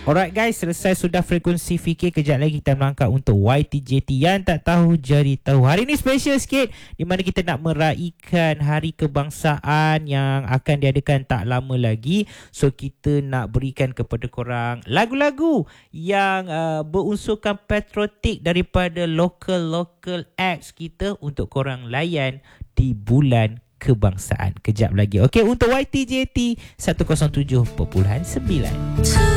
Alright guys, selesai sudah frekuensi fikir. Kejap lagi kita melangkah untuk YTJT. Yang tak tahu jadi tahu. Hari ni special sikit, di mana kita nak meraihkan Hari Kebangsaan yang akan diadakan tak lama lagi. So kita nak berikan kepada korang lagu-lagu yang berunsurkan patriotik daripada local acts kita untuk korang layan di bulan kebangsaan. Kejap lagi. Okey, untuk YTJT 107.9.